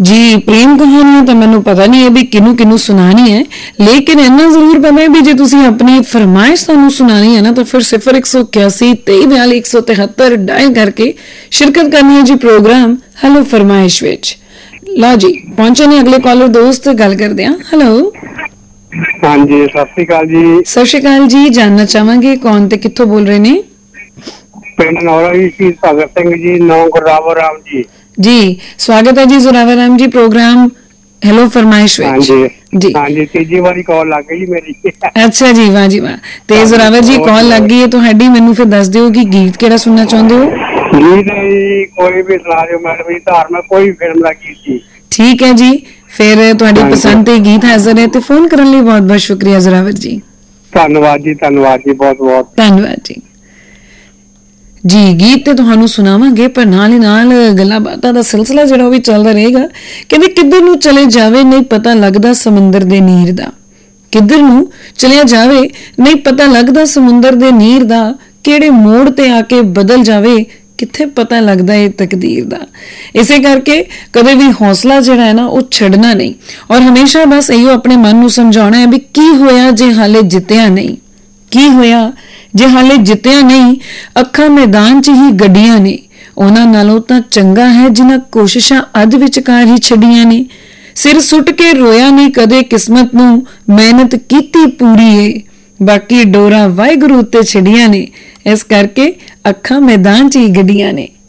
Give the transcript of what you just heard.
जी प्रेम कहानियां तो मैनू पता नहीं है भी किनू किनू सुनानी है, लेकिन इन्ना जरूर पता है भी जे तुसी अपनी फरमाइश सानू सुनानी है ना तो फिर 0181 23 42 173 डायल करके शिरकत करनी है जी प्रोग्राम हेलो फरमाइश विच। लो जी पहुंचे ने अगले कॉलर दोस्त, गल करते हैं। हेलो हाँ जी, सत श्री अकाल जी। सत श्री अकाल जी, जानना चाहांगे कौन ते कित्थों बोल रहे ने? पिंड नौरा जी, श्री भगत सिंह जी, नाम गुरदावर राम जी। जी स्वागत है जी जोरावर राम जी प्रोग्राम हेलो फरमाइश विच। हाँ जी जी हाँ जी, तीजी बारी कॉल लग गई मेरी। अच्छा जी, वाह जी वाह। ते जोरावर जी कॉल लग गई है तुहाडी, मैनू फिर दस दिओ कि गीत किहड़ा सुनना चाहुंदे हो? गीत जी कोई भी सुना दिओ मैडम जी, धार्मिक कोई फिल्म दा गीत जी। ठीक है जी, फिर तुहाडी पसंद ते गीत हाजिर है, ते फोन करन लई बहुत बहुत शुक्रिया जोरावर जी। धन्नवाद जी बहुत बहुत धन्नवाद जी। जी गीत ते तुहानू सुनावांगे, पर नाल ही नाल गल्लां बातां दा सिलसिला जिहड़ा भी चलदा रहेगा। कहंदे किधर नू चले जावे नहीं पता लगदा समुंदर दे नीर दा, किधर नू चलिया जावे नहीं पता लगदा समुंदर दे नीर दा, किहड़े मोड़ ते आके बदल जावे किथे पता लगदा है तकदीर दा। इसे करके कदे भी हौसला जिहड़ा है ना वो छड़ना नहीं, और हमेशा बस इहो अपने मन नू समझाउणा है भी की होया जे हाले जित्तिया नहीं, की होया जे हाले जित्तिया नहीं, अखां मैदान च ही गड्डियां ने, उन्हां नालों तां चंगा है जिन्हां कोशिशां अध विचकार ही छड्डियां ने। सिर सुट के रोया नहीं कदे किस्मत नू, मेहनत कीती पूरी है, बाकी डोरा वाहिगुरू उत्ते छड्डियां ने, इस करके अखां मैदान च ही गड्डियां ने।